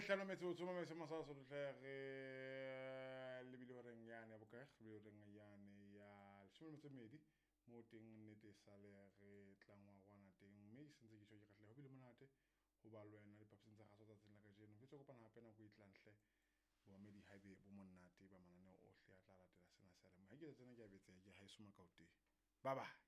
hlano metso tsoma mese masa so tlhere le bile horeng yane ya bokae le horeng yane ya 12 mo teng nnete sa le re tlangwa gwana teng mme sentse ke tshwe ke gahle ho bile monate go ba lwena dipapatso tsa gaso tsa tsela ka jeno ke tse kopana hape na go itlantle bo me di haebe bo monate ba manane ohle a tla latela sena se le mo ha ke tsena ke a betse ke ha e soma kaute bye bye.